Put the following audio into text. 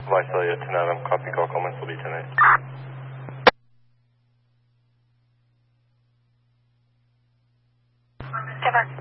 Vice Elliott, 10 Adam, copy, call comments will be 10-8. Denver.